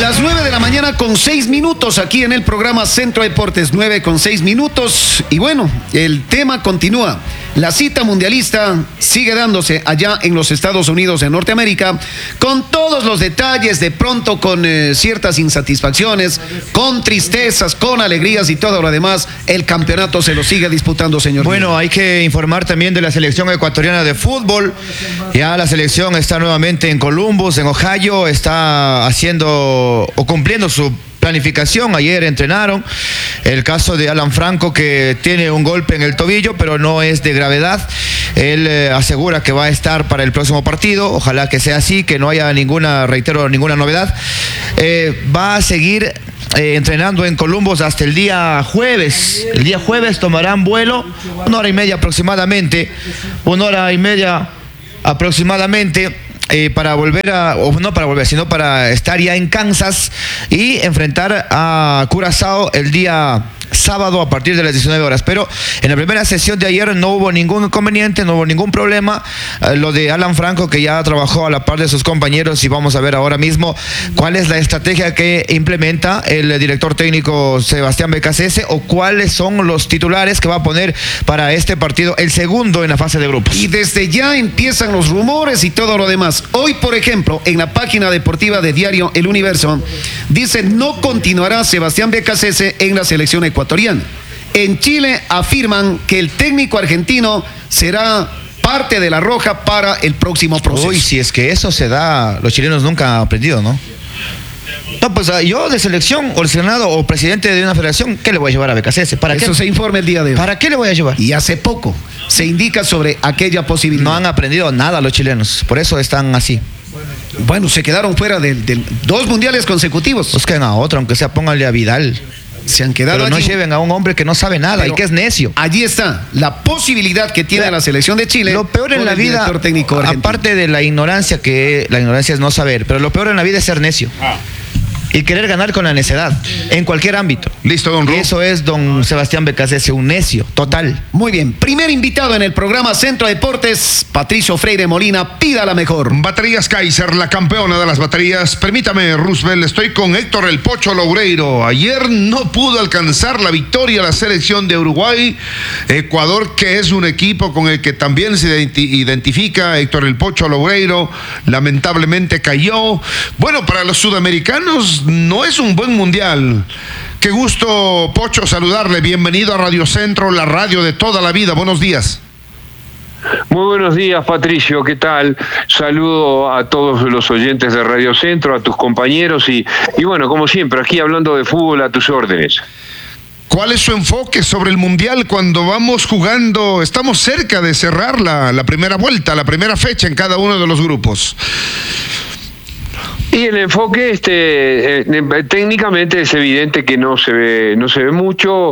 Las 9 de la mañana con 6 minutos aquí en el programa Centro Deportes, 9 con 6 minutos. Y bueno, el tema continúa. La cita mundialista sigue dándose allá en los Estados Unidos de Norteamérica, con todos los detalles, de pronto con ciertas insatisfacciones, con tristezas, con alegrías y todo lo demás. El campeonato se lo sigue disputando, señor. Bueno, hay que informar también de la selección ecuatoriana de fútbol. Ya la selección está nuevamente en Columbus, en Ohio, está haciendo o cumpliendo su planificación. Ayer entrenaron. El caso de Alan Franco, que tiene un golpe en el tobillo, pero no es de gravedad. Él asegura que va a estar para el próximo partido. Ojalá que sea así, que no haya ninguna novedad. Va a seguir entrenando en Columbus hasta el día jueves. El día jueves tomarán vuelo, 1 hora y media aproximadamente. Para volver sino para estar ya en Kansas y enfrentar a Curazao el día sábado a partir de las 19 horas. Pero en la primera sesión de ayer no hubo ningún inconveniente, no hubo ningún problema. Lo de Alan Franco, que ya trabajó a la par de sus compañeros, y vamos a ver ahora mismo cuál es la estrategia que implementa el director técnico Sebastián Becasese, o cuáles son los titulares que va a poner para este partido, el segundo en la fase de grupos. Y desde ya empiezan los rumores y todo lo demás. Hoy, por ejemplo, en la página deportiva de diario El Universo, dice: no continuará Sebastián Becasese en la selección ecuatoriana. En Chile afirman que el técnico argentino será parte de la Roja para el próximo proceso. Uy, si es que eso se da, los chilenos nunca han aprendido, ¿no? No, pues yo de selección, o seleccionado, o presidente de una federación, ¿qué le voy a llevar a Becasese? ¿Para eso qué? Se informa el día de hoy. ¿Para qué le voy a llevar? Y hace poco se indica sobre aquella posibilidad. No han aprendido nada los chilenos, por eso están así. Bueno, se quedaron fuera de 2 mundiales consecutivos. Busquen a otro, aunque sea, pónganle a Vidal. Se han quedado. Pero no allí. lleven a un hombre que no sabe nada y que es necio. Allí está la posibilidad que tiene la selección de Chile. Lo peor en la vida, aparte de la ignorancia, que la ignorancia es no saber, pero lo peor en la vida es ser necio. Y querer ganar con la necedad, en cualquier ámbito. Listo, don Ru. Eso es don Sebastián Becasese, un necio, total. Muy bien, primer invitado en el programa Centro Deportes, Patricio Freire Molina, pida la mejor. Baterías Kaiser, la campeona de las baterías. Permítame, Roosevelt, estoy con Héctor El Pocho Loureiro. Ayer no pudo alcanzar la victoria la selección de Uruguay. Ecuador, que es un equipo con el que también se identifica Héctor El Pocho Loureiro, lamentablemente cayó. Bueno, para los sudamericanos no es un buen mundial. Qué gusto, Pocho, saludarle. Bienvenido a Radio Centro, la radio de toda la vida. Buenos días. Muy buenos días, Patricio, ¿qué tal? Saludo a todos los oyentes de Radio Centro, a tus compañeros y bueno, como siempre, aquí hablando de fútbol a tus órdenes. ¿Cuál es su enfoque sobre el mundial cuando vamos jugando? Estamos cerca de cerrar la primera vuelta, la primera fecha en cada uno de los grupos. Y el enfoque técnicamente es evidente que no se ve mucho.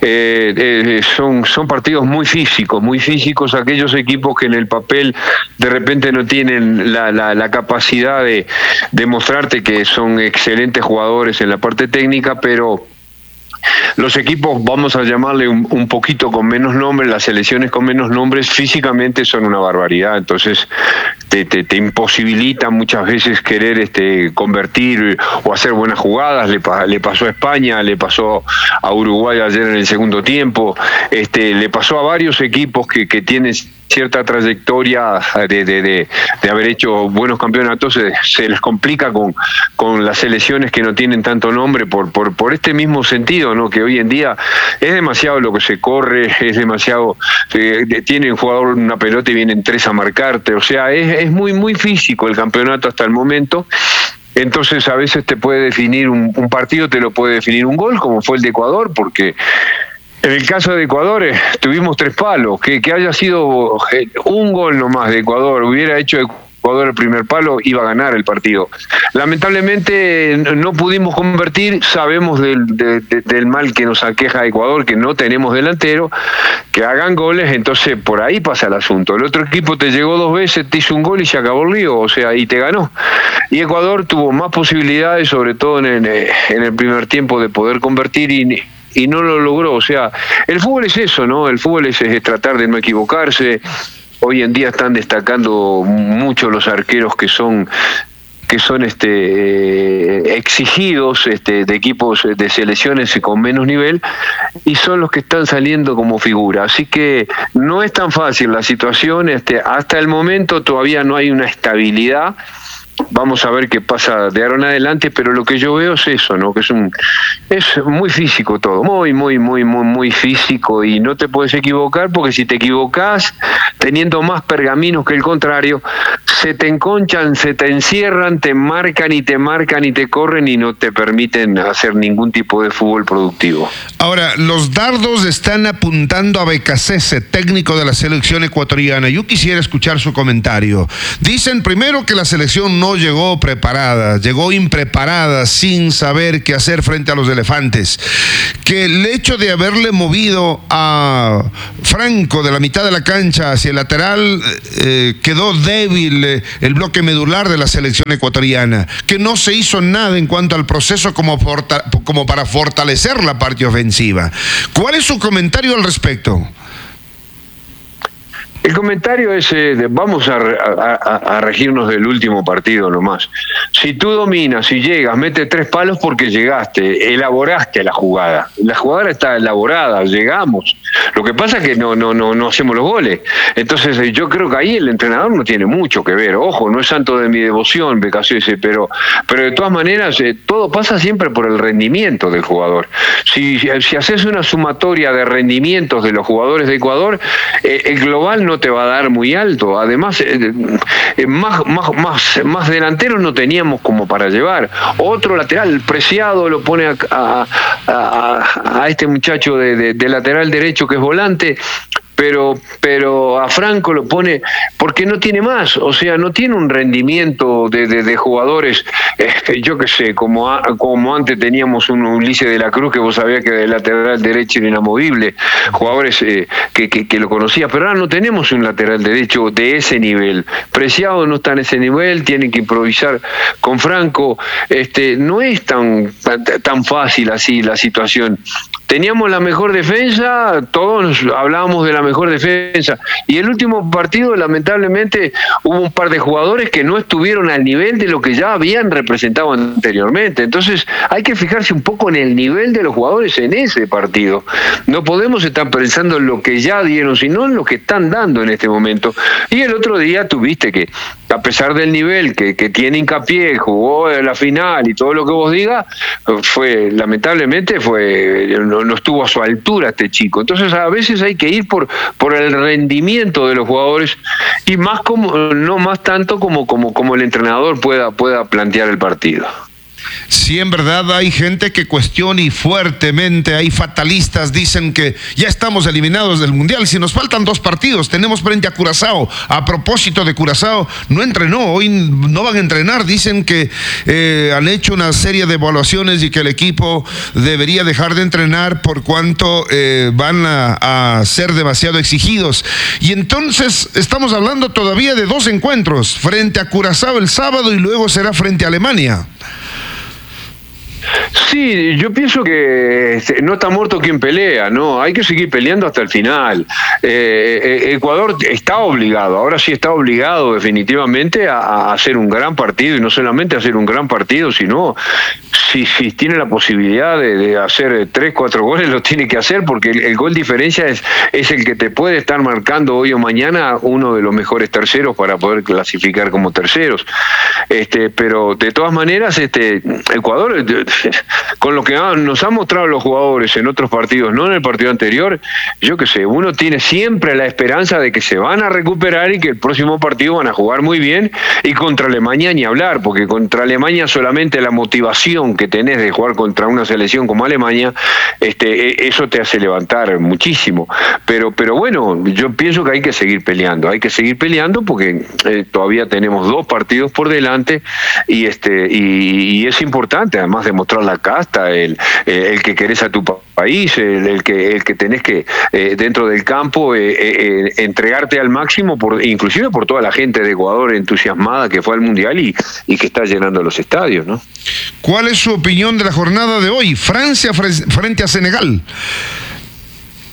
Son partidos muy físicos, aquellos equipos que en el papel de repente no tienen la capacidad de mostrarte que son excelentes jugadores en la parte técnica, pero los equipos, vamos a llamarle un poquito con menos nombres, las selecciones con menos nombres, físicamente son una barbaridad. Entonces te imposibilita muchas veces querer convertir o hacer buenas jugadas. Le pasó a España, le pasó a Uruguay ayer en el segundo tiempo, le pasó a varios equipos que tienen cierta trayectoria de haber hecho buenos campeonatos. Se les complica con las selecciones que no tienen tanto nombre por este mismo sentido, ¿no? Que hoy en día es demasiado lo que se corre, es demasiado, tiene un jugador una pelota y vienen 3 a marcarte, o sea, es muy físico el campeonato hasta el momento. Entonces a veces te puede definir un partido, te lo puede definir un gol, como fue el de Ecuador, porque en el caso de Ecuador tuvimos 3 palos, que haya sido un gol nomás de Ecuador, hubiera hecho Ecuador el primer palo, iba a ganar el partido. Lamentablemente no pudimos convertir, sabemos del mal que nos aqueja a Ecuador, que no tenemos delantero, que hagan goles, entonces por ahí pasa el asunto. El otro equipo te llegó 2 veces, te hizo un gol y se acabó el lío, o sea, y te ganó. Y Ecuador tuvo más posibilidades, sobre todo en el primer tiempo, de poder convertir y no lo logró. O sea, el fútbol es eso, ¿no? El fútbol es tratar de no equivocarse. Hoy en día están destacando mucho los arqueros que son exigidos de equipos de selecciones con menos nivel, y son los que están saliendo como figura. Así que no es tan fácil la situación, hasta el momento todavía no hay una estabilidad. Vamos a ver qué pasa de ahora en adelante, pero lo que yo veo es eso, ¿no? Que es muy físico todo, muy físico, y no te puedes equivocar, porque si te equivocás, teniendo más pergaminos que el contrario, se te enconchan, se te encierran, te marcan y te corren y no te permiten hacer ningún tipo de fútbol productivo. Ahora, los dardos están apuntando a Becasese, técnico de la selección ecuatoriana. Yo quisiera escuchar su comentario. Dicen primero que la selección no llegó preparada, llegó impreparada, sin saber qué hacer frente a los elefantes. Que el hecho de haberle movido a Franco de la mitad de la cancha hacia el lateral, quedó débil el bloque medular de la selección ecuatoriana. Que no se hizo nada en cuanto al proceso como para fortalecer la parte ofensiva. ¿Cuál es su comentario al respecto? El comentario es, vamos a regirnos del último partido nomás. Si tú dominas, si llegas, metes 3 palos porque llegaste, elaboraste la jugada. La jugada está elaborada, llegamos. Lo que pasa es que no hacemos los goles. Entonces yo creo que ahí el entrenador no tiene mucho que ver. Ojo, no es santo de mi devoción, Becasese, pero de todas maneras todo pasa siempre por el rendimiento del jugador. Si haces una sumatoria de rendimientos de los jugadores de Ecuador, el global no te va a dar muy alto. Además, más delanteros no teníamos como para llevar. Otro lateral, Preciado, lo pone a este muchacho de lateral derecho que es volante, pero a Franco lo pone porque no tiene más, o sea, no tiene un rendimiento de jugadores, yo qué sé, como antes teníamos un Ulises de la Cruz, que vos sabías que de lateral derecho era inamovible, jugadores que lo conocía, pero ahora no tenemos un lateral derecho de ese nivel. Preciado no está en ese nivel, tiene que improvisar con Franco, no es tan fácil así la situación. Teníamos la mejor defensa, todos hablábamos de la mejor defensa, y el último partido lamentablemente hubo un par de jugadores que no estuvieron al nivel de lo que ya habían representado anteriormente. Entonces hay que fijarse un poco en el nivel de los jugadores en ese partido. No podemos estar pensando en lo que ya dieron, sino en lo que están dando en este momento. Y el otro día tuviste que, a pesar del nivel que tiene Hincapié, jugó en la final y todo lo que vos digas, lamentablemente no estuvo a su altura este chico. Entonces a veces hay que ir por el rendimiento de los jugadores, y no más tanto como el entrenador pueda plantear el partido. Sí, en verdad hay gente que cuestiona, y fuertemente, hay fatalistas, dicen que ya estamos eliminados del Mundial, si nos faltan 2 partidos, tenemos frente a Curazao. A propósito de Curazao, no entrenó, hoy no van a entrenar, dicen que han hecho una serie de evaluaciones y que el equipo debería dejar de entrenar por cuanto van a ser demasiado exigidos. Y entonces estamos hablando todavía de 2 encuentros, frente a Curazao el sábado y luego será frente a Alemania. Sí, yo pienso que no está muerto quien pelea, ¿no? Hay que seguir peleando hasta el final. Ecuador está obligado, ahora sí está obligado definitivamente a hacer un gran partido, y no solamente hacer un gran partido, sino si tiene la posibilidad de hacer 3, 4 goles, lo tiene que hacer, porque el gol diferencia es el que te puede estar marcando hoy o mañana uno de los mejores terceros para poder clasificar como terceros. Pero de todas maneras, Ecuador, con lo que nos han mostrado los jugadores en otros partidos, no en el partido anterior, yo qué sé, uno tiene siempre la esperanza de que se van a recuperar y que el próximo partido van a jugar muy bien, y contra Alemania ni hablar, porque contra Alemania solamente la motivación que tenés de jugar contra una selección como Alemania, eso te hace levantar muchísimo. Pero bueno, yo pienso que hay que seguir peleando porque todavía tenemos 2 partidos por delante, y es importante, además de mostrar la casta, el que querés a tu país, el que tenés que dentro del campo entregarte al máximo, inclusive por toda la gente de Ecuador entusiasmada que fue al Mundial y que está llenando los estadios, ¿no? ¿Cuál es su opinión de la jornada de hoy? Francia frente a Senegal.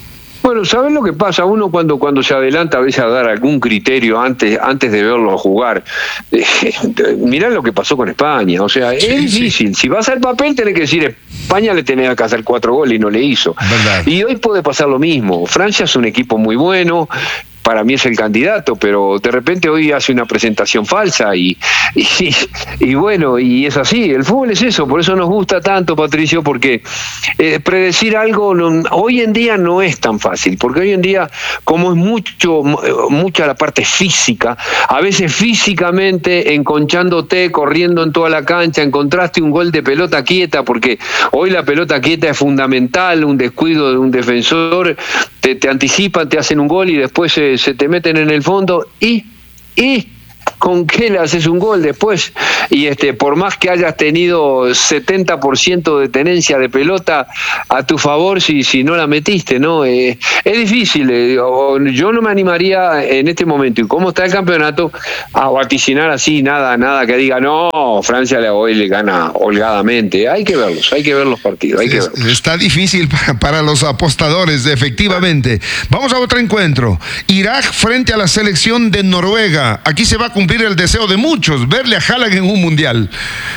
Bueno, ¿sabes lo que pasa? Uno cuando se adelanta a veces a dar algún criterio antes de verlo jugar, mirá lo que pasó con España, o sea, es difícil. Si vas al papel tenés que decir, España le tenía que hacer 4 goles y no le hizo. ¿Verdad? Y hoy puede pasar lo mismo. Francia es un equipo muy bueno, para mí es el candidato, pero de repente hoy hace una presentación falsa y bueno, y es así, el fútbol es eso, por eso nos gusta tanto, Patricio, porque predecir algo hoy en día no es tan fácil, porque hoy en día, como es mucha la parte física, a veces físicamente enconchándote, corriendo en toda la cancha, encontraste un gol de pelota quieta, porque hoy la pelota quieta es fundamental, un descuido de un defensor, te anticipan, te hacen un gol y después se te meten en el fondo y ¿con qué le haces un gol después? Y por más que hayas tenido 70% de tenencia de pelota a tu favor, si no la metiste, ¿no? Es difícil. Yo no me animaría en este momento, y cómo está el campeonato, a vaticinar así, nada que diga, no, Francia hoy le gana holgadamente. Hay que ver los partidos, hay que verlos. Está difícil para los apostadores, efectivamente. Vamos a otro encuentro. Irak frente a la selección de Noruega. Aquí se va a cumplir el deseo de muchos, verle a Haaland en un mundial.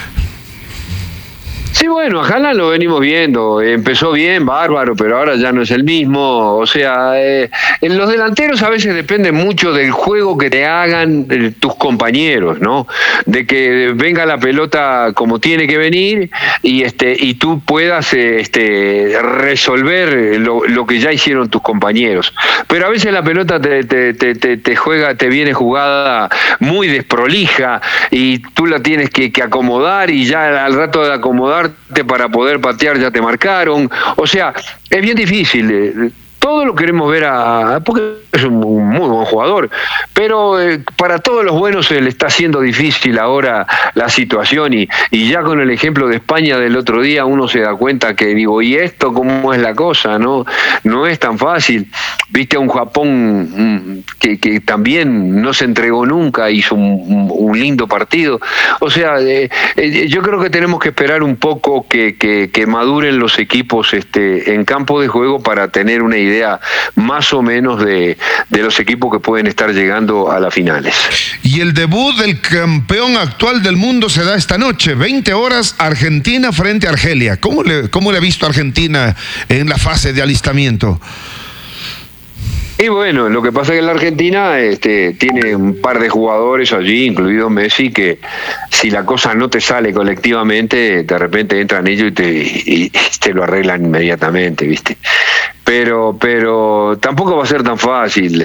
Sí, bueno, a Haaland lo venimos viendo, empezó bien, bárbaro, pero ahora ya no es el mismo, o sea, en los delanteros a veces depende mucho del juego que te hagan tus compañeros, ¿no? De que venga la pelota como tiene que venir y tú puedas resolver lo que ya hicieron tus compañeros. Pero a veces la pelota te viene jugada muy desprolija y tú la tienes que acomodar y ya al rato de acomodar para poder patear ya te marcaron, o sea, es bien difícil. Todo lo queremos ver porque es un muy buen jugador, pero para todos los buenos se le está haciendo difícil ahora la situación y ya con el ejemplo de España del otro día uno se da cuenta que ¿y esto cómo es la cosa? No es tan fácil. Viste a un Japón que también no se entregó nunca, hizo un lindo partido. O sea, yo creo que tenemos que esperar un poco que maduren los equipos en campo de juego para tener una idea más o menos de los equipos que pueden estar llegando a las finales. Y el debut del campeón actual del mundo se da esta noche, 20 horas, Argentina frente a Argelia. ¿Cómo le ha visto Argentina en la fase de alistamiento? Y bueno, lo que pasa es que la Argentina tiene un par de jugadores allí, incluido Messi, que si la cosa no te sale colectivamente, de repente entran ellos y te lo arreglan inmediatamente, ¿viste? Pero tampoco va a ser tan fácil.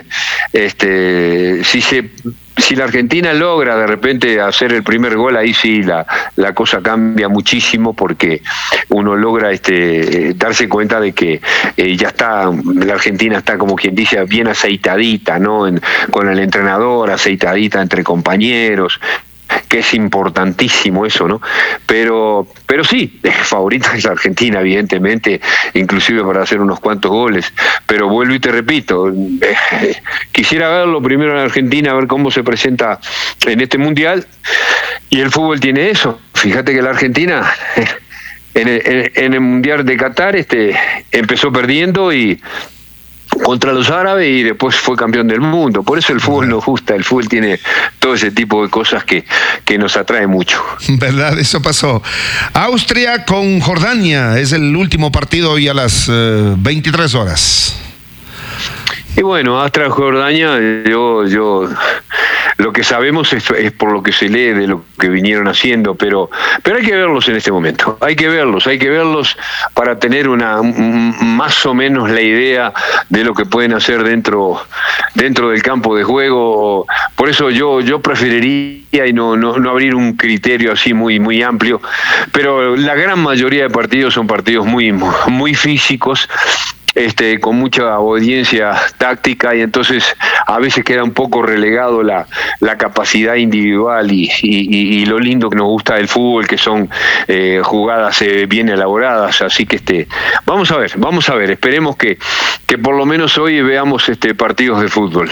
Si la Argentina logra de repente hacer el primer gol, ahí sí la cosa cambia muchísimo, porque uno logra darse cuenta de que ya está, la Argentina está, como quien dice, bien aceitadita, ¿no? Con el entrenador, aceitadita entre compañeros, que es importantísimo eso, ¿no? Pero sí, favorita es la Argentina, evidentemente, inclusive para hacer unos cuantos goles. Pero vuelvo y te repito, quisiera verlo primero en Argentina, a ver cómo se presenta en este Mundial. Y el fútbol tiene eso. Fíjate que la Argentina en el Mundial de Qatar empezó perdiendo contra los árabes y después fue campeón del mundo. Por eso el fútbol nos gusta, el fútbol tiene todo ese tipo de cosas que nos atrae mucho. ¿Verdad? Eso pasó. Austria con Jordania, es el último partido hoy a las 23 horas. Y bueno, Austria-Jordania, yo lo que sabemos es por lo que se lee de lo que vinieron haciendo, pero hay que verlos en este momento, hay que verlos para tener más o menos la idea de lo que pueden hacer dentro del campo de juego. Por eso yo preferiría y no abrir un criterio así muy amplio, pero la gran mayoría de partidos son partidos muy físicos, con mucha audiencia táctica, y entonces a veces queda un poco relegado la capacidad individual y lo lindo que nos gusta del fútbol, que son jugadas bien elaboradas. Así que vamos a ver, esperemos que por lo menos hoy veamos partidos de fútbol.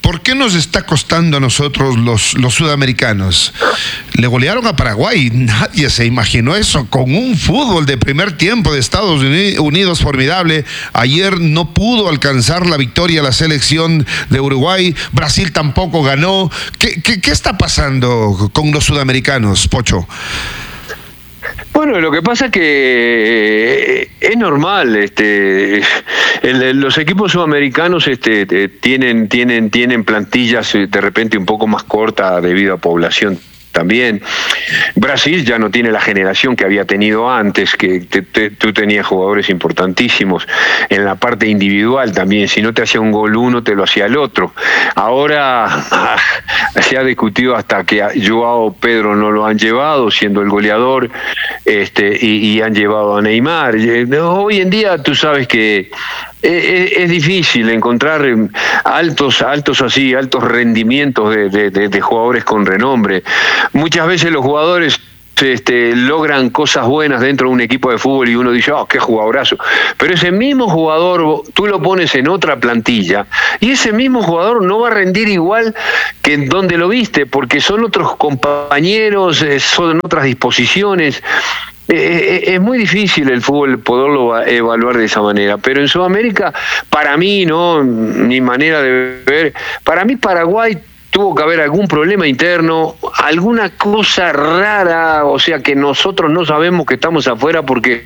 ¿por qué nos está costando a nosotros los sudamericanos? Le golearon a Paraguay, nadie se imaginó eso, con un fútbol de primer tiempo de Estados Unidos formidable. Ayer no pudo alcanzar la victoria la selección de Uruguay, Brasil tampoco ganó. ¿Qué está pasando con los sudamericanos, Pocho? Bueno, lo que pasa es que es normal, los equipos sudamericanos tienen plantillas de repente un poco más cortas debido a población. También Brasil ya no tiene la generación que había tenido antes, que tú tenías jugadores importantísimos en la parte individual también. Si no te hacía un gol uno, te lo hacía el otro. Ahora se ha discutido hasta que a Joao Pedro no lo han llevado siendo el goleador, y han llevado a Neymar. Hoy en día tú sabes que es difícil encontrar altos rendimientos de jugadores con renombre. Muchas veces los jugadores logran cosas buenas dentro de un equipo de fútbol y uno dice, qué jugadorazo. Pero ese mismo jugador tú lo pones en otra plantilla y ese mismo jugador no va a rendir igual que en donde lo viste, porque son otros compañeros, son otras disposiciones. Es muy difícil el fútbol poderlo evaluar de esa manera, pero en Sudamérica, para mí, no, mi manera de ver, para mí Paraguay tuvo que haber algún problema interno, alguna cosa rara, o sea que nosotros no sabemos que estamos afuera porque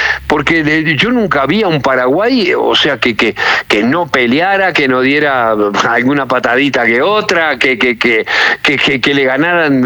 yo nunca vi a un Paraguay, o sea que no peleara, que no diera alguna patadita que otra, que le ganaran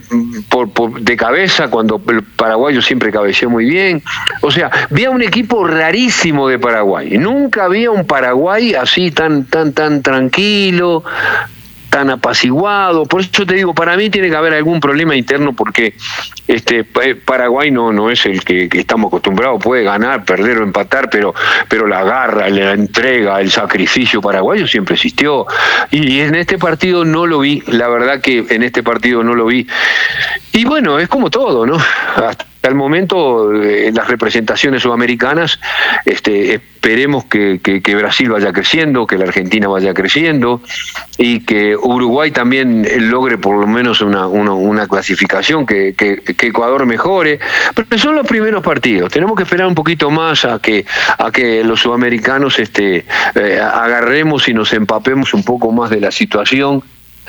de cabeza cuando el paraguayo siempre cabeceó muy bien. O sea, vi a un equipo rarísimo de Paraguay. Nunca había un Paraguay así tan tranquilo, tan apaciguado. Por eso te digo, para mí tiene que haber algún problema interno, porque Paraguay no es el que estamos acostumbrados. Puede ganar, perder o empatar, pero la garra, la entrega, el sacrificio paraguayo siempre existió, y en este partido no lo vi. La verdad que en este partido no lo vi, y bueno, es como todo, ¿no? Hasta el momento, las representaciones sudamericanas, esperemos que Brasil vaya creciendo, que la Argentina vaya creciendo y que Uruguay también logre por lo menos una clasificación, que Ecuador mejore. Pero son los primeros partidos, tenemos que esperar un poquito más a que los sudamericanos agarremos y nos empapemos un poco más de la situación.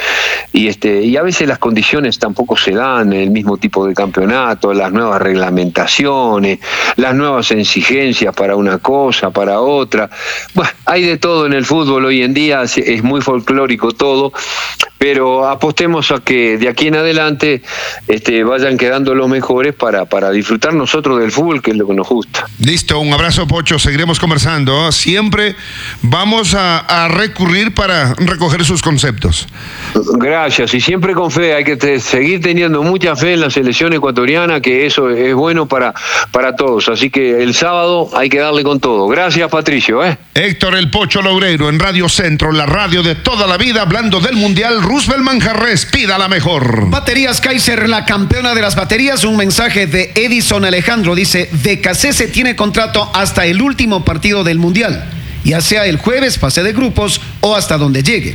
Y a veces las condiciones tampoco se dan, el mismo tipo de campeonato, las nuevas reglamentaciones, las nuevas exigencias para una cosa, para otra. Bueno, hay de todo en el fútbol hoy en día, es muy folclórico todo, pero apostemos a que de aquí en adelante vayan quedando los mejores para disfrutar nosotros del fútbol, que es lo que nos gusta. Listo, un abrazo, Pocho, seguiremos conversando. Siempre vamos a recurrir para recoger sus conceptos. Gracias, y siempre con fe. Hay que seguir teniendo mucha fe en la selección ecuatoriana, que eso es bueno para todos. Así que el sábado hay que darle con todo. Gracias, Patricio. Héctor El Pocho Loureiro en Radio Centro, la radio de toda la vida, hablando del Mundial. Roosevelt Manjarres, pida la mejor. Baterías Kaiser, la campeona de las baterías. Un mensaje de Edison Alejandro. Dice, BKC tiene contrato hasta el último partido del Mundial, ya sea el jueves, fase de grupos o hasta donde llegue.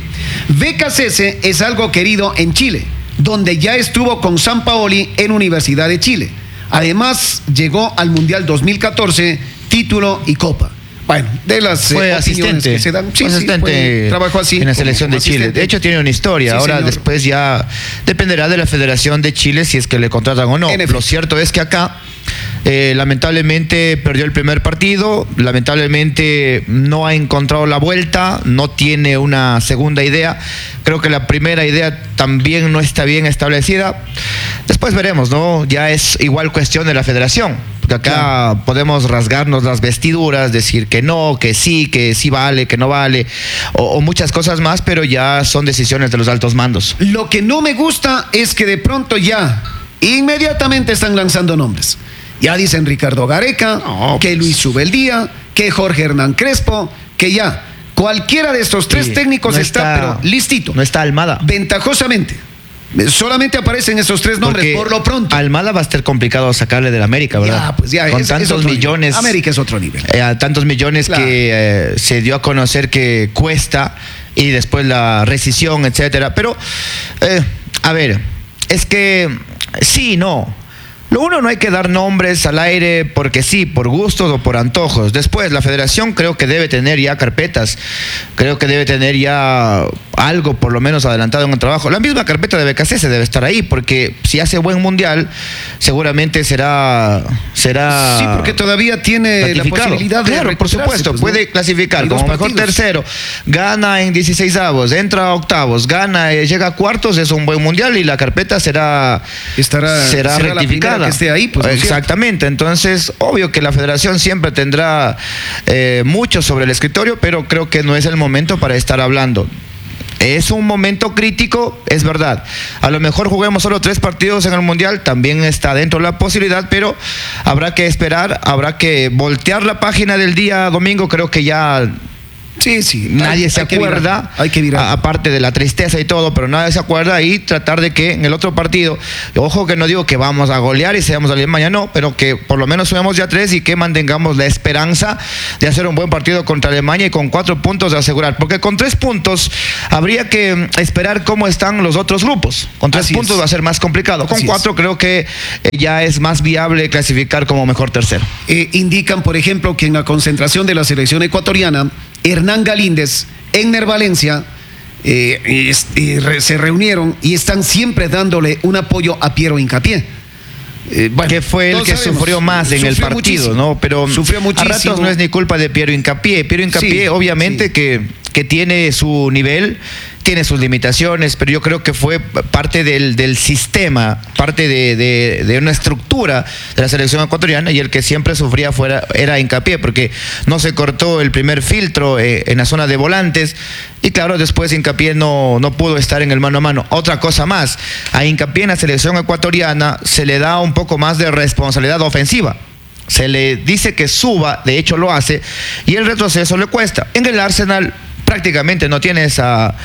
BKC es algo querido en Chile, donde ya estuvo con Sampaoli en Universidad de Chile. Además, llegó al Mundial 2014, título y copa. Bueno, de las fue asistente, que se dan. Sí, trabajó así en la selección de Chile. De hecho, tiene una historia. Sí, ahora, señor. Después ya dependerá de la Federación de Chile si es que le contratan o no. Lo cierto es que acá lamentablemente perdió el primer partido, lamentablemente no ha encontrado la vuelta, no tiene una segunda idea. Creo que la primera idea también no está bien establecida. Después veremos, ¿no? Ya es igual cuestión de la federación, porque acá podemos rasgarnos las vestiduras, decir que sí vale, que no vale, o muchas cosas más, pero ya son decisiones de los altos mandos. Lo que no me gusta es que de pronto ya inmediatamente están lanzando nombres. Ya dicen Ricardo Gareca, que Luis Subeldía, que Jorge Hernán Crespo, que ya cualquiera de estos tres técnicos está pero listito. No está Almada. Ventajosamente. Solamente aparecen esos tres nombres. Porque por lo pronto. Almada va a estar complicado sacarle de la América, ¿verdad? Con tantos millones. América es otro nivel. Tantos millones que se dio a conocer que cuesta. y después la rescisión, etcétera. Pero, a ver, es que sí, no. Lo uno, no hay que dar nombres al aire porque sí, por gustos o por antojos. Después, la federación creo que debe tener ya carpetas, creo que debe tener ya algo por lo menos adelantado en el trabajo. La misma carpeta de BKC debe estar ahí, porque si hace buen mundial, seguramente será sí, porque todavía tiene la posibilidad de claro, por supuesto, pues, puede clasificar como mejor tercero, gana en 16avos, entra a octavos, gana, llega a cuartos, es un buen mundial y la carpeta será rectificada. Que esté ahí, pues, exactamente. Entonces, obvio que la federación siempre tendrá mucho sobre el escritorio, pero creo que no es el momento para estar hablando. Es un momento crítico, es verdad. A lo mejor juguemos solo 3 partidos en el Mundial, también está dentro de la posibilidad, pero habrá que esperar, habrá que voltear la página del día domingo. Creo que ya... Sí, nadie se acuerda, hay que virar. Aparte de la tristeza y todo, pero nadie se acuerda, y tratar de que en el otro partido, ojo que no digo que vamos a golear y se vamos a salir mañana, no, pero que por lo menos subamos ya 3 y que mantengamos la esperanza de hacer un buen partido contra Alemania y con 4 puntos de asegurar, porque con 3 puntos habría que esperar cómo están los otros grupos. Con 3 puntos va a ser más complicado, con 4 creo que ya es más viable clasificar como mejor tercero. Indican, por ejemplo, que en la concentración de la selección ecuatoriana, Hernán Galíndez, Egner Valencia, se reunieron y están siempre dándole un apoyo a Piero Hincapié. Bueno, que fue el que sufrió más en el partido, muchísimo, ¿no? Pero sufrió muchísimo. A ratos no es ni culpa de Piero Hincapié. Piero Hincapié, obviamente, que tiene su nivel, tiene sus limitaciones, pero yo creo que fue parte del sistema, parte de una estructura de la selección ecuatoriana, y el que siempre sufría era Hincapié, porque no se cortó el primer filtro en la zona de volantes, y claro, después Hincapié no pudo estar en el mano a mano. Otra cosa más, a Hincapié en la selección ecuatoriana se le da un poco más de responsabilidad ofensiva. Se le dice que suba, de hecho lo hace, y el retroceso le cuesta. En el Arsenal prácticamente no tiene esa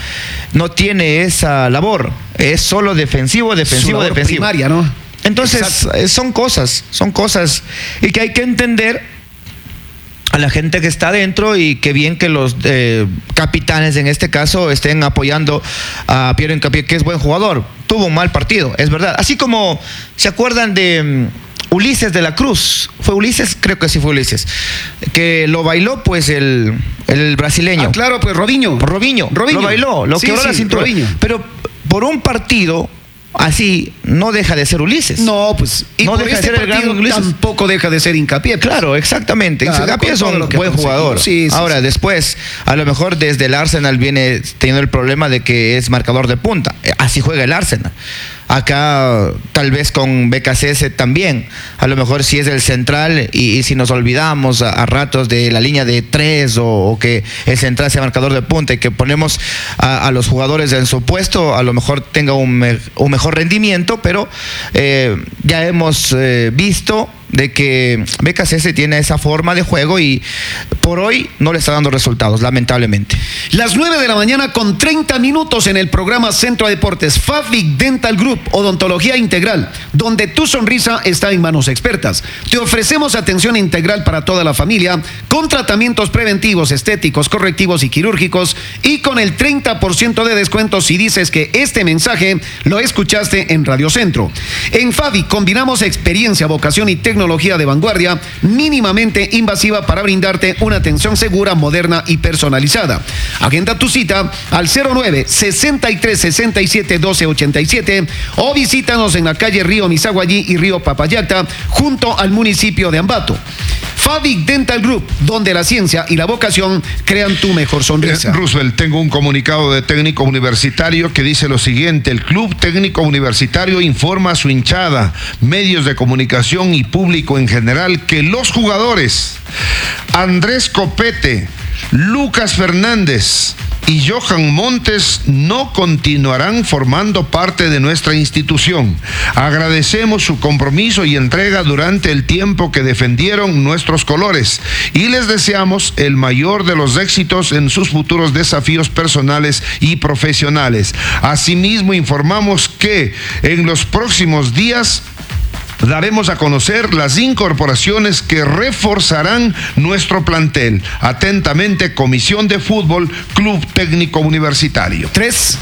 labor, es solo defensivo. Primaria, ¿no? Entonces, son cosas y que hay que entender a la gente que está adentro, y que bien que los capitanes en este caso estén apoyando a Piero Hincapié, que es buen jugador. Tuvo un mal partido, es verdad. Así como, ¿se acuerdan de Ulises de la Cruz? Fue Ulises, creo que sí fue Ulises, que lo bailó pues el brasileño. Claro, pues Robinho lo bailó, lo quebró la cintura. Robinho. Pero por un partido así no deja de ser Ulises. No, pues, y no deja de ser el gran Ulises. Tampoco deja de ser Hincapié. Pues. Claro, exactamente. Claro, Hincapié es un buen jugador. Ahora, después, a lo mejor desde el Arsenal viene teniendo el problema de que es marcador de punta. Así juega el Arsenal. Acá tal vez con BKC también, a lo mejor si es el central, y si nos olvidamos a ratos de la línea de 3, o que el central sea marcador de punta, y que ponemos a los jugadores en su puesto, a lo mejor tenga un mejor rendimiento, pero ya hemos visto de que BKC tiene esa forma de juego, y por hoy no le está dando resultados, lamentablemente. Las 9 de la mañana con 30 minutos en el programa Centro de Deportes. Fabric Dental Group, odontología integral, donde tu sonrisa está en manos expertas. Te ofrecemos atención integral para toda la familia, con tratamientos preventivos, estéticos, correctivos y quirúrgicos, y con el 30% de descuento si dices que este mensaje lo escuchaste en Radio Centro. En Fabric combinamos experiencia, vocación y tecnología de vanguardia, mínimamente invasiva, para brindarte una atención segura, moderna y personalizada. Agenda tu cita al 09-6367-1287 o visítanos en la calle Río Misaguallí y Río Papayacta, junto al municipio de Ambato. Fabric Dental Group, donde la ciencia y la vocación crean tu mejor sonrisa. Roosevelt, tengo un comunicado de técnico universitario que dice lo siguiente: el Club Técnico Universitario informa a su hinchada, medios de comunicación y público en general que los jugadores Andrés Copete, Lucas Fernández y Johan Montes no continuarán formando parte de nuestra institución. Agradecemos su compromiso y entrega durante el tiempo que defendieron nuestros colores, y les deseamos el mayor de los éxitos en sus futuros desafíos personales y profesionales. Asimismo, informamos que en los próximos días daremos a conocer las incorporaciones que reforzarán nuestro plantel. Atentamente, Comisión de Fútbol, Club Técnico Universitario. 3.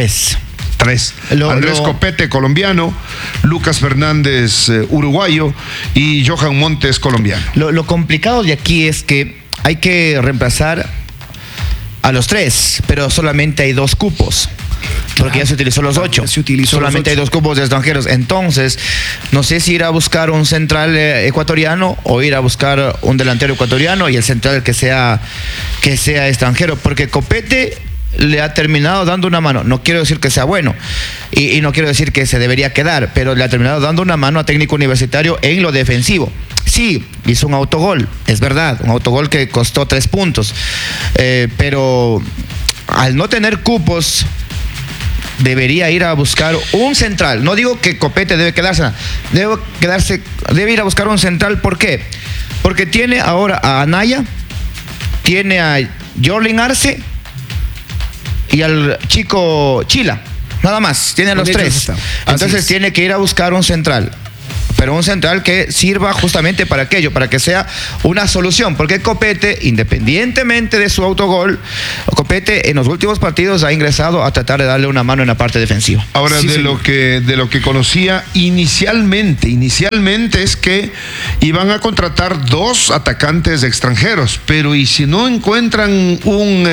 Andrés Copete, colombiano, Lucas Fernández, uruguayo, y Johan Montes, colombiano. Lo complicado de aquí es que hay que reemplazar a los 3, pero solamente hay 2 cupos. Porque ya se utilizó los 8. Solamente hay 2 cupos de extranjeros. Entonces, no sé si ir a buscar un central ecuatoriano o ir a buscar un delantero ecuatoriano y el central que sea extranjero. Porque Copete le ha terminado dando una mano. No quiero decir que sea bueno y no quiero decir que se debería quedar, pero le ha terminado dando una mano a Técnico Universitario en lo defensivo. Sí, hizo un autogol, es verdad, un autogol que costó 3 puntos, pero al no tener cupos debería ir a buscar un central. No digo que Copete debe quedarse, debe ir a buscar un central. ¿Por qué? Porque tiene ahora a Anaya, tiene a Jorlin Arce y al chico Chila, nada más, tiene a los 3. Entonces tiene que ir a buscar un central, pero un central que sirva justamente para aquello, para que sea una solución, porque Copete, independientemente de su autogol, Copete en los últimos partidos ha ingresado a tratar de darle una mano en la parte defensiva. Ahora, de lo que conocía inicialmente es que iban a contratar 2 atacantes extranjeros, pero ¿y si no encuentran un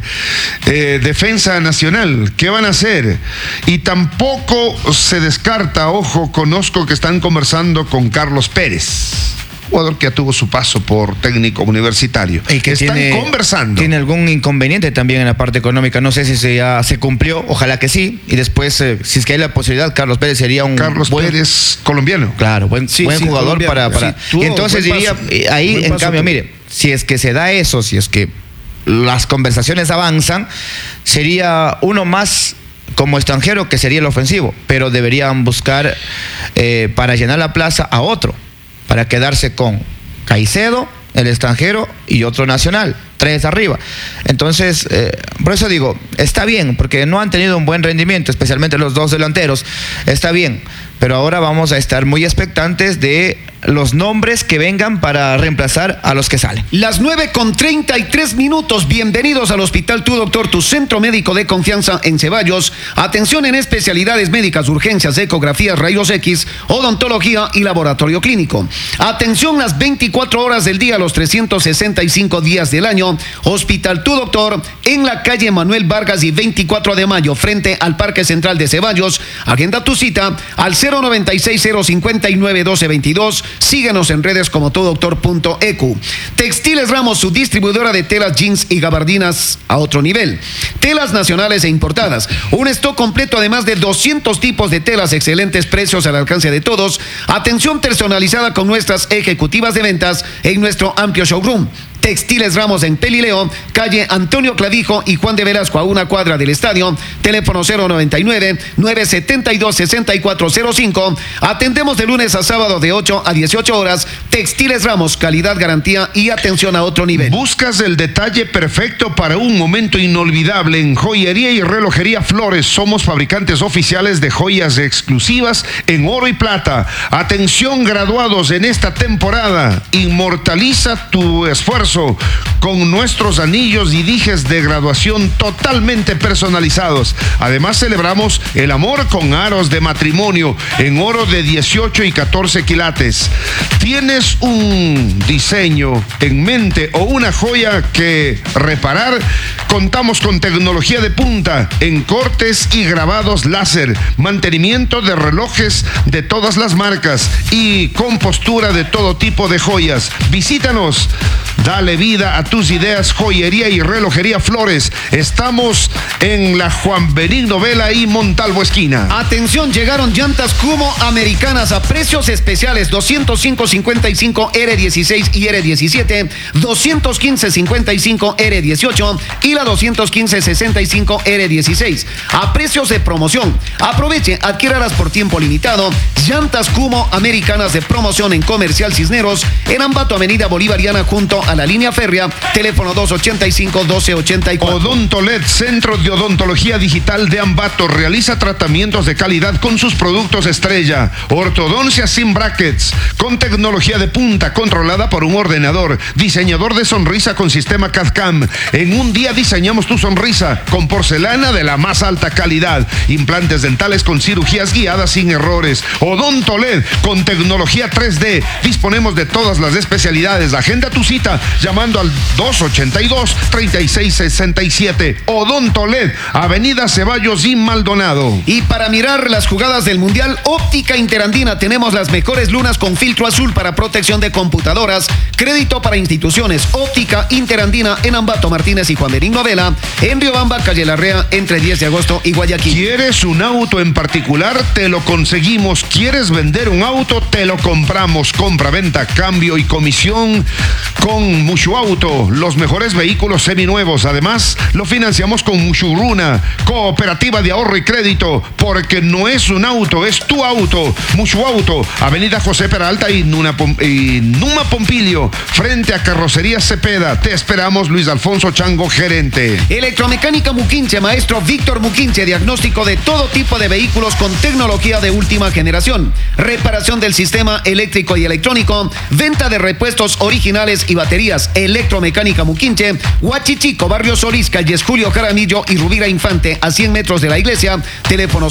defensa nacional? ¿Qué van a hacer? Y tampoco se descarta, ojo, conozco que están conversando con Carlos Pérez, jugador que ya tuvo su paso por Técnico Universitario. Y que están conversando. Tiene algún inconveniente también en la parte económica. No sé si ya se cumplió, ojalá que sí. Y después, si es que hay la posibilidad, Carlos Pérez sería un Pérez colombiano. Claro, buen jugador para y entonces diría, ahí en cambio, mire, si es que se da eso, si es que las conversaciones avanzan, sería uno más como extranjero, que sería el ofensivo, pero deberían buscar para llenar la plaza a otro, para quedarse con Caicedo, el extranjero, y otro nacional, 3 arriba. Entonces, por eso digo, está bien, porque no han tenido un buen rendimiento, especialmente los 2 delanteros, está bien, pero ahora vamos a estar muy expectantes de los nombres que vengan para reemplazar a los que salen. Las 9:33. Bienvenidos al Hospital Tu Doctor, tu centro médico de confianza en Ceballos. Atención en especialidades médicas, urgencias, ecografías, rayos X, odontología y laboratorio clínico. Atención las 24 horas del día, los 365 días del año. Hospital Tu Doctor, en la calle Manuel Vargas y 24 de mayo, frente al Parque Central de Ceballos. Agenda tu cita al 096-059-1222. Síguenos en redes como tudoctor.ecu. Textiles Ramos, su distribuidora de telas, jeans y gabardinas a otro nivel. Telas nacionales e importadas. Un stock completo de más de 200 tipos de telas, excelentes precios al alcance de todos. Atención personalizada con nuestras ejecutivas de ventas en nuestro amplio showroom. Textiles Ramos en Pelileo, calle Antonio Clavijo y Juan de Velasco, a 1 cuadra del estadio. Teléfono 099-972-6405. Atendemos de lunes a sábado de 8 a 18 horas. Textiles Ramos, calidad, garantía y atención a otro nivel. ¿Buscas el detalle perfecto para un momento inolvidable? En Joyería y Relojería Flores somos fabricantes oficiales de joyas exclusivas en oro y plata. Atención, graduados, en esta temporada inmortaliza tu esfuerzo con nuestros anillos y dijes de graduación totalmente personalizados. Además, celebramos el amor con aros de matrimonio en oro de 18 y 14 quilates. ¿Tienes un diseño en mente o una joya que reparar? Contamos con tecnología de punta en cortes y grabados láser, mantenimiento de relojes de todas las marcas y compostura de todo tipo de joyas. Visítanos. Dale vida a tus ideas. Joyería y Relojería Flores. Estamos en la Juan Benigno Vela y Montalvo esquina. Atención, llegaron llantas Kumo americanas a precios especiales. 205.55 R16 y R17, 215.55 R18 y la 215.65 R16 a precios de promoción. Aproveche, adquiéralas por tiempo limitado. Llantas Kumo americanas de promoción en Comercial Cisneros, en Ambato, Avenida Bolivariana, junto a a la línea férrea, teléfono 285-1284. Odontolet, Centro de Odontología Digital de Ambato, realiza tratamientos de calidad con sus productos estrella. Ortodoncia sin brackets, con tecnología de punta controlada por un ordenador. Diseñador de sonrisa con sistema CAD/CAM. En un día diseñamos tu sonrisa con porcelana de la más alta calidad. Implantes dentales con cirugías guiadas sin errores. Odontolet, con tecnología 3D. Disponemos de todas las especialidades. Agenda tu cita llamando al 282-3667. Odontolet, Avenida Ceballos y Maldonado. Y para mirar las jugadas del Mundial, Óptica Interandina, tenemos las mejores lunas con filtro azul para protección de computadoras, crédito para instituciones. Óptica Interandina en Ambato, Martínez y Juan Benigno Vela, en Riobamba, calle Larrea, entre 10 de agosto y Guayaquil. ¿Quieres un auto en particular? Te lo conseguimos. ¿Quieres vender un auto? Te lo compramos. Compra, venta, cambio y comisión con Mushu Auto. Los mejores vehículos seminuevos. Además, lo financiamos con Mushuruna, cooperativa de ahorro y crédito, porque no es un auto, es tu auto. Mushu Auto, Avenida José Peralta y Numa Pompilio, frente a Carrocería Cepeda. Te esperamos, Luis Alfonso Chango, gerente. Electromecánica Muquinche, maestro Víctor Muquinche, diagnóstico de todo tipo de vehículos con tecnología de última generación, reparación del sistema eléctrico y electrónico, venta de repuestos originales y baterías. Electromecánica Muquinche, Huachichico, Barrio Solís, calles Julio Jaramillo y Rubira Infante, a 100 metros de la iglesia, teléfono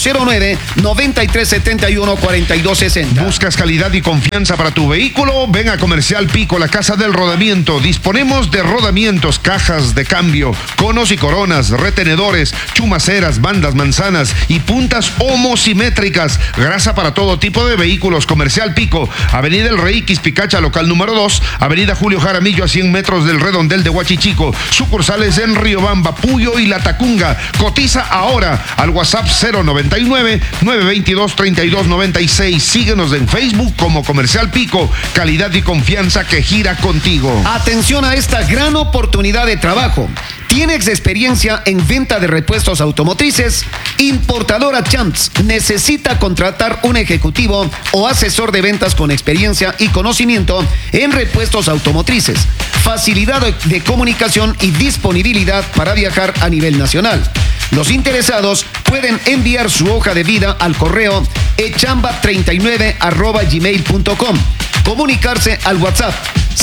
09-9371-4260. ¿Buscas calidad y confianza para tu vehículo? Ven a Comercial Pico, la casa del rodamiento. Disponemos de rodamientos, cajas de cambio, conos y coronas, retenedores, chumaceras, bandas, manzanas y puntas homosimétricas. Grasa para todo tipo de vehículos. Comercial Pico, Avenida El Rey Quispicacha, local número 2, Avenida Julio Jaramillo, a 100 metros del redondel de Huachichico. Sucursales en Riobamba, Puyo y La Tacunga. Cotiza ahora al WhatsApp 099-922-3296. Síguenos en Facebook como Comercial Pico, calidad y confianza que gira contigo. Atención a esta gran oportunidad de trabajo. ¿Tienes experiencia en venta de repuestos automotrices? Importadora Champs necesita contratar un ejecutivo o asesor de ventas con experiencia y conocimiento en repuestos automotrices, facilidad de comunicación y disponibilidad para viajar a nivel nacional. Los interesados pueden enviar su hoja de vida al correo echamba39@gmail.com. Comunicarse al WhatsApp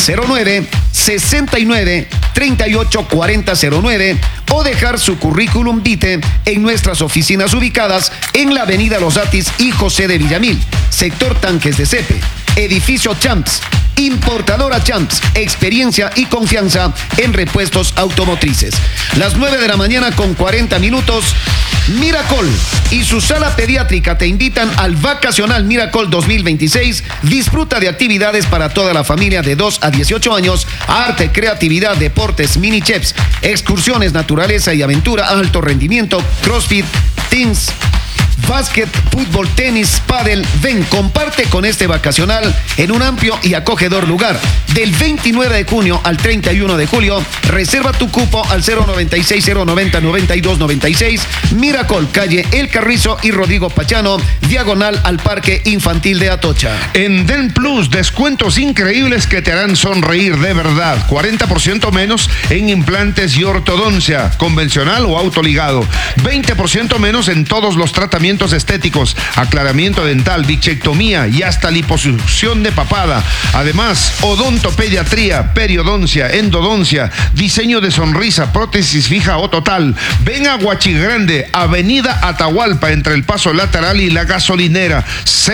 09-69-38-4009 o dejar su currículum vitae en nuestras oficinas ubicadas en la avenida Los Atis y José de Villamil, sector Tanques de Cepe. Edificio Champs, Importadora Champs, experiencia y confianza en repuestos automotrices. Las 9:40 a.m. Miracol y su sala pediátrica te invitan al Vacacional Miracol 2026. Disfruta de actividades para toda la familia de 2 a 18 años, arte, creatividad, deportes, mini chefs, excursiones, naturaleza y aventura, alto rendimiento, crossfit, teens, básquet, fútbol, tenis, pádel. Ven, comparte con este vacacional en un amplio y acogedor lugar. Del 29 de junio al 31 de julio, reserva tu cupo al 096-090-9296. Miracol, calle El Carrizo y Rodrigo Pachano, diagonal al Parque Infantil de Atocha. En Den Plus, descuentos increíbles que te harán sonreír de verdad. 40% menos en implantes y ortodoncia, convencional o autoligado. 20% menos en todos los tratamientos estéticos, aclaramiento dental, bichectomía y hasta liposucción de papada. Además, odontopediatría, periodoncia, endodoncia, diseño de sonrisa, prótesis fija o total. Ven a Huachigrande, Avenida Atahualpa, entre el Paso Lateral y la Gasolinera.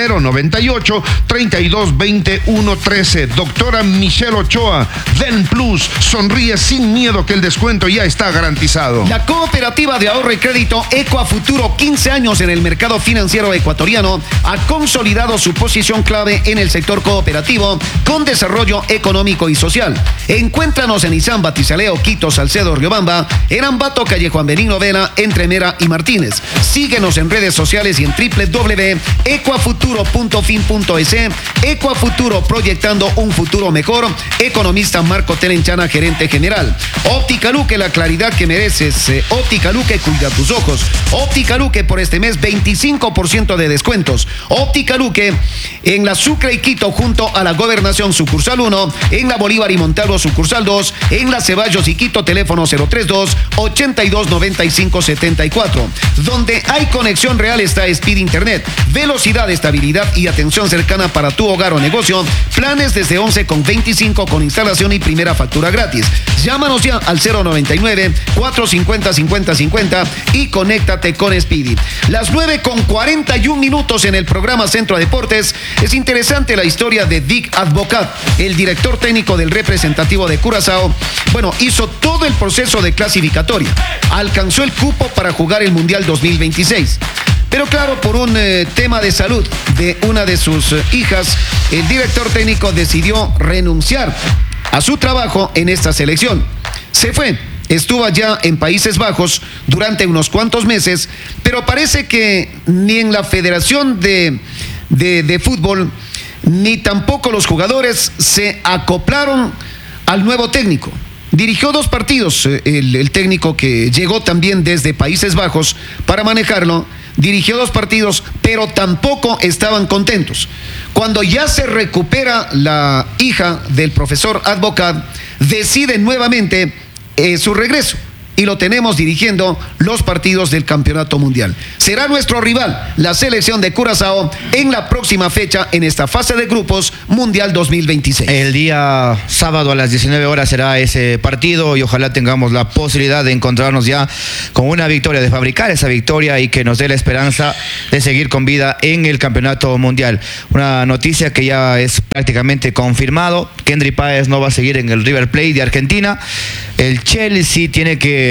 098-3220-113. Doctora Michelle Ochoa, Den Plus, sonríe sin miedo que el descuento ya está garantizado. La cooperativa de ahorro y crédito Ecuafuturo, 15 años en el mercado financiero ecuatoriano, ha consolidado su posición clave en el sector cooperativo con desarrollo económico y social. Encuéntranos en Izán, Batizaleo, Quito, Salcedo, Riobamba, en Ambato, calle Juan Benigno Vela, entre Mera y Martínez. Síguenos en redes sociales y en www.ecuafuturo.fin.es. Ecuafuturo, proyectando un futuro mejor. Economista Marco Terenchana, gerente general. Óptica Luque, la claridad que mereces. Óptica Luque, cuida tus ojos. Óptica Luque, por este mes 20 25% de descuentos. Óptica Luque en la Sucre y Quito junto a la Gobernación sucursal 1, en la Bolívar y Montalvo sucursal 2, en la Ceballos y Quito teléfono 032-8295-74. Donde hay conexión real está Speed Internet, velocidad, estabilidad y atención cercana para tu hogar o negocio. Planes desde 11,25 con instalación y primera factura gratis. Llámanos ya al 099-450-5050 y conéctate con Speedy. Las 9:41 en el programa Centro Deportes. Es interesante la historia de Dick Advocat, el director técnico del representativo de Curazao. Bueno, hizo todo el proceso de clasificatoria. Alcanzó el cupo para jugar el Mundial 2026. Pero claro, por un tema de salud de una de sus hijas, el director técnico decidió renunciar a su trabajo en esta selección. Se fue, estuvo allá en Países Bajos durante unos cuantos meses, pero parece que ni en la Federación de Fútbol, ni tampoco los jugadores se acoplaron al nuevo técnico. Dirigió 2 partidos, el técnico que llegó también desde Países Bajos para manejarlo. Dirigió 2 partidos, pero tampoco estaban contentos. Cuando ya se recupera la hija del profesor Advocat, decide nuevamente su regreso. Y lo tenemos dirigiendo los partidos del Campeonato Mundial. Será nuestro rival, la selección de Curazao, en la próxima fecha en esta fase de grupos Mundial 2026. El día sábado a las 19 horas será ese partido y ojalá tengamos la posibilidad de encontrarnos ya con una victoria, de fabricar esa victoria y que nos dé la esperanza de seguir con vida en el Campeonato Mundial. Una noticia que ya es prácticamente confirmado: Kendry Páez no va a seguir en el River Plate de Argentina. El Chelsea tiene que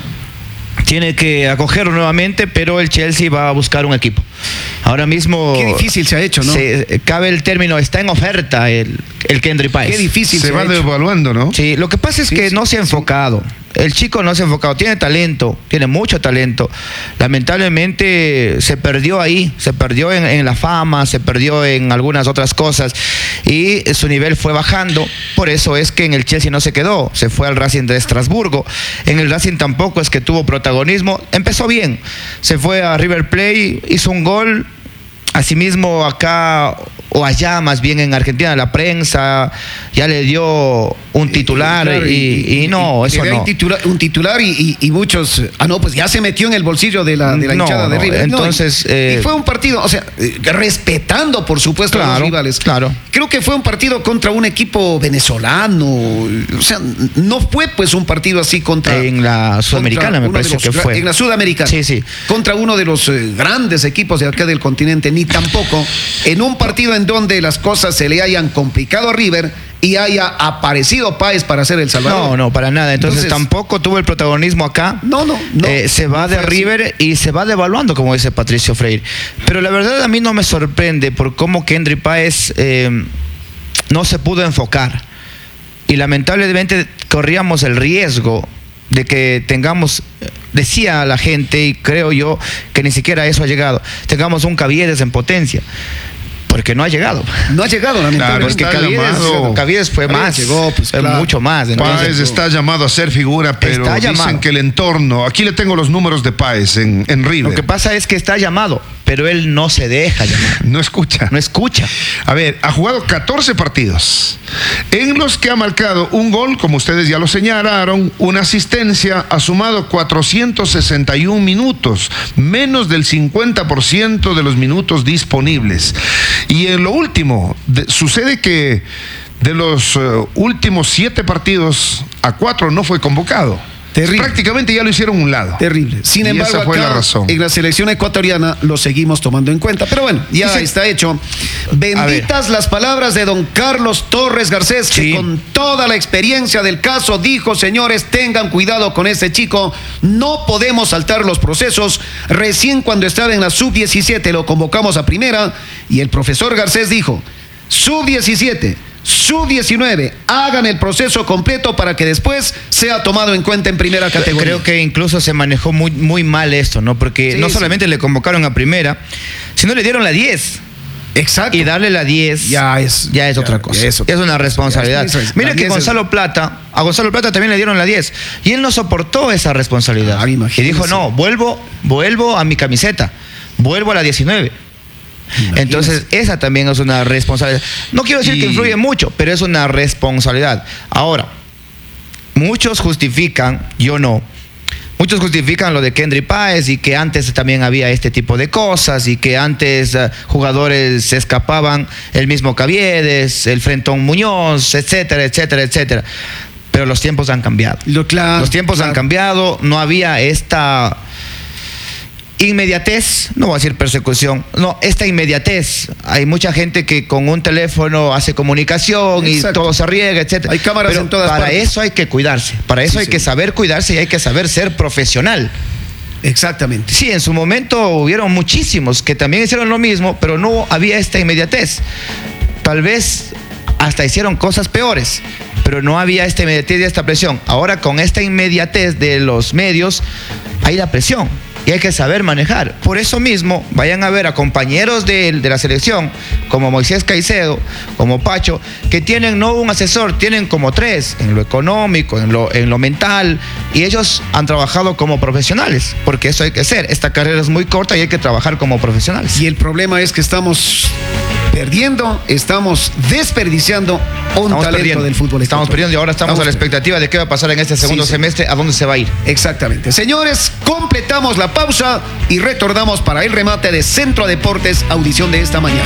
acogerlo nuevamente, pero el Chelsea va a buscar un equipo. Ahora mismo... Qué difícil se ha hecho, ¿no? Cabe el término, está en oferta el Kendry Páez. Qué difícil se va devaluando, ¿no? Sí, lo que pasa es que no se ha enfocado. El chico no se ha enfocado, tiene talento, tiene mucho talento. Lamentablemente se perdió ahí, se perdió en la fama, se perdió en algunas otras cosas y su nivel fue bajando. Por eso es que en el Chelsea no se quedó, se fue al Racing de Estrasburgo. En el Racing tampoco es que tuvo protagonismo, empezó bien, se fue a River Plate, hizo un gol. Asimismo acá o allá, más bien en Argentina, la prensa ya le dio un titular y no, eso no. Un titular y muchos, pues ya se metió en el bolsillo de la hinchada de River. Entonces, y fue un partido, o sea, respetando por supuesto a los rivales. Claro. Creo que fue un partido contra un equipo venezolano, o sea, no fue pues un partido así contra... En la Sudamericana me parece que fue. En la Sudamericana. Sí. Contra uno de los grandes equipos de acá del continente, ni tampoco en un partido en donde las cosas se le hayan complicado a River y haya aparecido Páez para hacer el salvador. No, para nada. Entonces tampoco tuvo el protagonismo acá. No. Se va de River y se va devaluando, como dice Patricio Freire. Pero la verdad a mí no me sorprende por cómo Kendry Páez no se pudo enfocar. Y lamentablemente corríamos el riesgo de que tengamos, decía la gente, y creo yo que ni siquiera eso ha llegado, tengamos un Caviedes en potencia. Porque no ha llegado. No ha llegado, lamentablemente. Porque Caviedes fue más. Llegó, pues, claro. Mucho más. Entonces, Páez está llamado a ser figura, pero dicen que el entorno... Aquí le tengo los números de Páez en River. Lo que pasa es que está llamado, pero él no se deja llamar. No escucha. A ver, ha jugado 14 partidos, en los que ha marcado un gol, como ustedes ya lo señalaron, una asistencia, ha sumado 461 minutos, menos del 50% de los minutos disponibles. Y en lo último, sucede que de los últimos 7 partidos, a 4 no fue convocado. Terrible. Prácticamente ya lo hicieron a un lado. Terrible. Sin embargo, esa fue acá, la razón. En la selección ecuatoriana lo seguimos tomando en cuenta. Pero bueno, ya está hecho. Benditas las palabras de don Carlos Torres Garcés, que con toda la experiencia del caso dijo: señores, tengan cuidado con este chico, no podemos saltar los procesos. Recién cuando estaba en la sub-17 lo convocamos a primera y el profesor Garcés dijo: sub-17, sub-19, hagan el proceso completo para que después sea tomado en cuenta en primera categoría. Creo que incluso se manejó muy mal esto, ¿no? Porque no solamente le convocaron a primera, sino le dieron la 10. Exacto. Y darle la 10 ya es otra cosa. Es una responsabilidad. Mira que a Gonzalo Plata también le dieron la 10 y él no soportó esa responsabilidad. Y dijo: no, vuelvo a mi camiseta. vuelvo a la 19. Imagínate. Entonces, esa también es una responsabilidad. No quiero decir que influye mucho, pero es una responsabilidad. Ahora, muchos justifican, yo no. Muchos justifican lo de Kendry Páez y que antes también había este tipo de cosas y que antes jugadores se escapaban, el mismo Caviedes, el Frentón Muñoz, etcétera, etcétera, etcétera. Pero los tiempos han cambiado. Los tiempos han cambiado, no había esta inmediatez, no voy a decir persecución, no, esta inmediatez. Hay mucha gente que con un teléfono hace comunicación. Exacto. Y todo se riega, etcétera. Hay cámaras en todas partes. Para eso hay que cuidarse, para eso hay que saber cuidarse y hay que saber ser profesional. Exactamente. Sí, en su momento hubieron muchísimos que también hicieron lo mismo, pero no había esta inmediatez. Tal vez hasta hicieron cosas peores, pero no había esta inmediatez y esta presión. Ahora con esta inmediatez de los medios hay la presión. Y hay que saber manejar. Por eso mismo, vayan a ver a compañeros de la selección, como Moisés Caicedo, como Pacho, que tienen no un asesor, tienen como 3, en lo económico, en lo mental, y ellos han trabajado como profesionales, porque eso hay que hacer. Esta carrera es muy corta y hay que trabajar como profesionales. Y el problema es que estamos perdiendo, estamos desperdiciando talento del fútbol. Estamos perdiendo y ahora estamos a la expectativa de qué va a pasar en este segundo semestre, a dónde se va a ir. Exactamente. Señores, completamos la pausa y retornamos para el remate de Centro Deportes, audición de esta mañana.